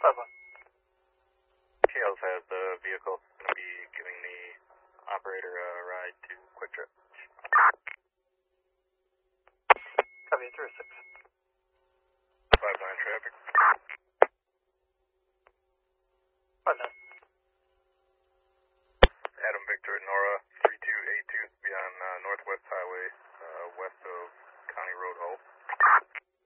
KL's has the vehicle. Going to be giving the operator a ride to Quick Trip. Copy, 36. 59 traffic. 59. Adam Victor Nora 3282 be on Northwest Highway, west of County Road O.